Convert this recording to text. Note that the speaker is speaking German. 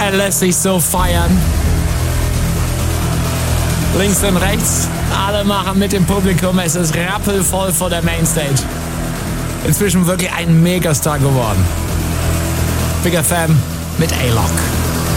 Er lässt sich so feiern. Links und rechts, alle machen mit dem Publikum. Es ist rappelvoll vor der Mainstage. Inzwischen wirklich ein Megastar geworden. Big FM mit A-Lock.